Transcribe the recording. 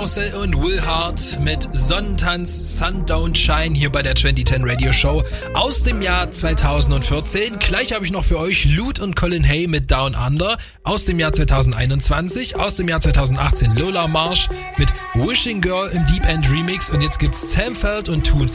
Carousel und Will Hart mit Sonnentanz, Sun Don't Shine hier bei der 2010 Radio Show aus dem Jahr 2014. Gleich habe ich noch für euch Loot und Colin Hay mit Down Under aus dem Jahr 2021. Aus dem Jahr 2018 Lola Marsh mit Wishing Girl im Deep End Remix. Und jetzt gibt's Sam Feld und Toon